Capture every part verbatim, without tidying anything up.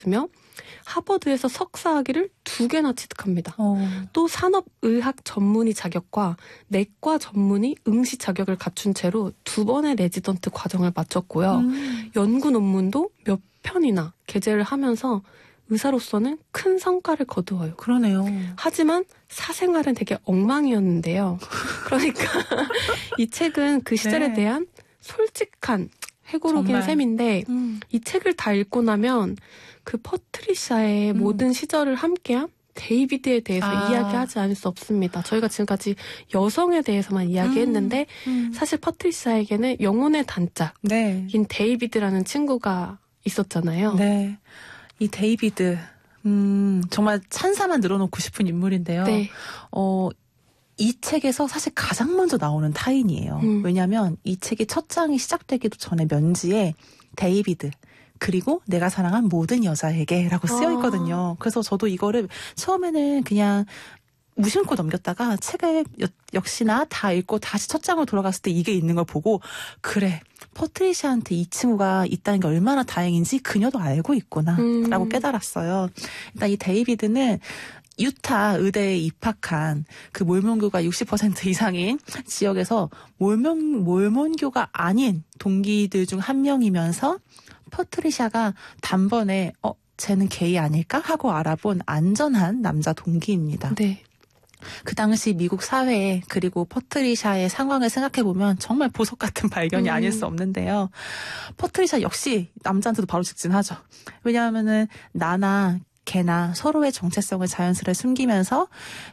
며 하버드에서 석사학위를 두 개나 취득합니다. 어. 또 산업의학 전문의 자격과 내과 전문의 응시 자격을 갖춘 채로 두 번의 레지던트 과정을 마쳤고요. 음. 연구 논문도 몇 편이나 게재를 하면서 의사로서는 큰 성과를 거두어요. 그러네요. 하지만 사생활은 되게 엉망이었는데요. 그러니까 이 책은 그 시절에 네. 대한 솔직한 회고록인 정말. 셈인데 음. 이 책을 다 읽고 나면 그 퍼트리샤의 음. 모든 시절을 함께한 데이비드에 대해서 아. 이야기하지 않을 수 없습니다. 저희가 지금까지 여성에 대해서만 이야기했는데 음. 음. 사실 퍼트리샤에게는 영혼의 단짝인 네. 데이비드라는 친구가 있었잖아요. 네. 이 데이비드, 음, 정말 찬사만 늘어놓고 싶은 인물인데요. 네. 어, 이 책에서 사실 가장 먼저 나오는 타인이에요. 음. 왜냐하면 이 책이 첫 장이 시작되기도 전에 면지에 데이비드, 그리고 내가 사랑한 모든 여자에게 라고 쓰여 있거든요. 아. 그래서 저도 이거를 처음에는 그냥 무심코 넘겼다가 책을 여, 역시나 다 읽고 다시 첫 장으로 돌아갔을 때 이게 있는 걸 보고 그래, 퍼트리샤한테 이 친구가 있다는 게 얼마나 다행인지 그녀도 알고 있구나 음. 라고 깨달았어요. 일단 이 데이비드는 유타 의대에 입학한 그 몰몬교가 육십 퍼센트 이상인 지역에서 몰몬, 몰몬교가 아닌 동기들 중 한 명이면서 퍼트리샤가 단번에 어 쟤는 게이 아닐까 하고 알아본 안전한 남자 동기입니다. 네. 그 당시 미국 사회 그리고 퍼트리샤의 상황을 생각해보면 정말 보석 같은 발견이 음. 아닐 수 없는데요. 퍼트리샤 역시 남자한테도 바로 직진하죠. 왜냐하면은 나나 걔나 서로의 정체성을 자연스레 숨기면서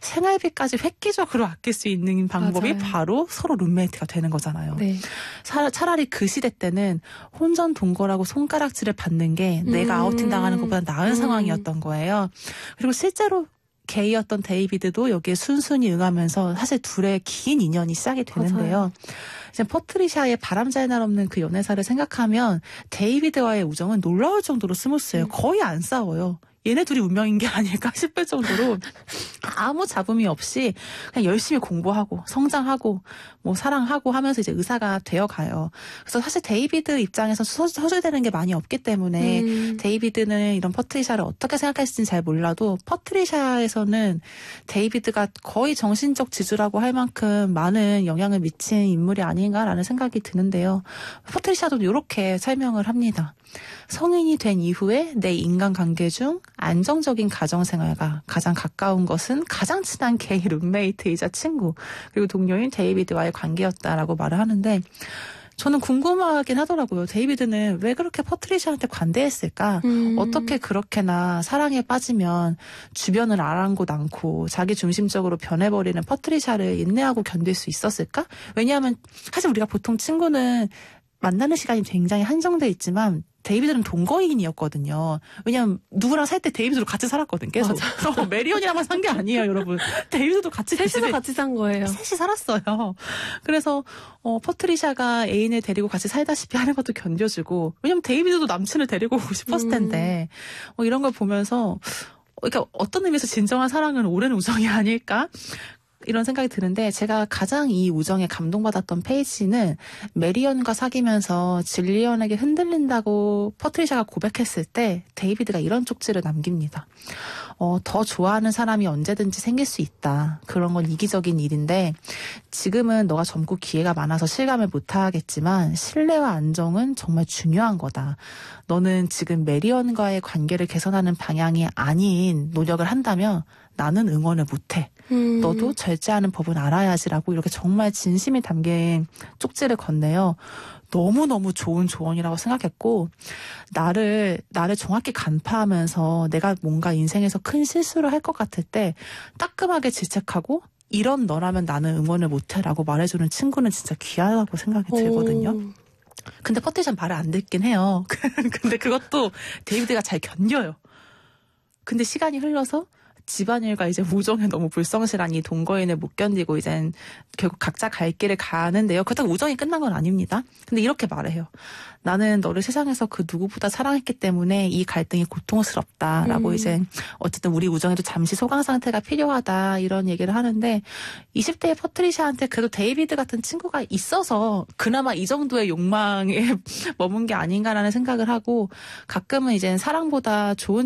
생활비까지 획기적으로 아낄 수 있는 방법이 맞아요. 바로 서로 룸메이트가 되는 거잖아요. 네. 차, 차라리 그 시대 때는 혼전 동거라고 손가락질을 받는 게 음. 내가 아웃팅 당하는 것보다 나은 음. 상황이었던 거예요. 그리고 실제로 게이였던 데이비드도 여기에 순순히 응하면서 사실 둘의 긴 인연이 시작이 되는데요. 맞아요. 이제 퍼트리샤의 바람잘 날 없는 그 연애사를 생각하면 데이비드와의 우정은 놀라울 정도로 스무스해요. 음. 거의 안 싸워요. 얘네 둘이 운명인 게 아닐까 싶을 정도로 아무 잡음이 없이 그냥 열심히 공부하고 성장하고 뭐 사랑하고 하면서 이제 의사가 되어가요. 그래서 사실 데이비드 입장에서 서술되는 게 많이 없기 때문에 음. 데이비드는 이런 퍼트리샤를 어떻게 생각했을지는 잘 몰라도 퍼트리샤에서는 데이비드가 거의 정신적 지주라고 할 만큼 많은 영향을 미친 인물이 아닌가라는 생각이 드는데요. 퍼트리샤도 이렇게 설명을 합니다. 성인이 된 이후에 내 인간관계 중 안정적인 가정생활과 가장 가까운 것은 가장 친한 게이 룸메이트이자 친구 그리고 동료인 데이비드와의 관계였다라고 말을 하는데 저는 궁금하긴 하더라고요. 데이비드는 왜 그렇게 퍼트리샤한테 관대했을까? 음. 어떻게 그렇게나 사랑에 빠지면 주변을 아랑곳 않고 자기 중심적으로 변해버리는 퍼트리샤를 인내하고 견딜 수 있었을까? 왜냐하면 사실 우리가 보통 친구는 만나는 시간이 굉장히 한정돼 있지만 데이비드는 동거인이었거든요. 왜냐면 누구랑 살 때 데이비드도 같이 살았거든. 계속. 어, 메리언이랑만 산 게 아니에요, 여러분. 데이비드도 같이 셋이서 같이 산 거예요. 셋이 살았어요. 그래서 어, 퍼트리샤가 애인을 데리고 같이 살다시피 하는 것도 견뎌주고 왜냐면 데이비드도 남친을 데리고 오고 싶었을 텐데 음. 어, 이런 걸 보면서 그러니까 어떤 의미에서 진정한 사랑은 오랜 우정이 아닐까? 이런 생각이 드는데 제가 가장 이 우정에 감동받았던 페이지는 메리언과 사귀면서 질리언에게 흔들린다고 퍼트리샤가 고백했을 때 데이비드가 이런 쪽지를 남깁니다. 어, 더 좋아하는 사람이 언제든지 생길 수 있다. 그런 건 이기적인 일인데 지금은 너가 젊고 기회가 많아서 실감을 못하겠지만 신뢰와 안정은 정말 중요한 거다. 너는 지금 메리언과의 관계를 개선하는 방향이 아닌 노력을 한다면 나는 응원을 못해. 음. 너도 절제하는 법은 알아야지라고 이렇게 정말 진심이 담긴 쪽지를 건네요. 너무너무 좋은 조언이라고 생각했고 나를 나를 정확히 간파하면서 내가 뭔가 인생에서 큰 실수를 할 것 같을 때 따끔하게 질책하고 이런 너라면 나는 응원을 못해라고 말해주는 친구는 진짜 귀하다고 생각이 들거든요. 오. 근데 퍼트리샤는 말을 안 듣긴 해요. 근데 그것도 데이비드가 잘 견뎌요. 근데 시간이 흘러서 집안일과 이제 우정에 너무 불성실한 이 동거인을 못 견디고 이젠 결국 각자 갈 길을 가는데요. 그렇다고 우정이 끝난 건 아닙니다. 근데 이렇게 말해요. 나는 너를 세상에서 그 누구보다 사랑했기 때문에 이 갈등이 고통스럽다라고 음. 이제 어쨌든 우리 우정에도 잠시 소강 상태가 필요하다 이런 얘기를 하는데 이십 대의 퍼트리샤한테 그래도 데이비드 같은 친구가 있어서 그나마 이 정도의 욕망에 머문 게 아닌가라는 생각을 하고 가끔은 이제 사랑보다 좋은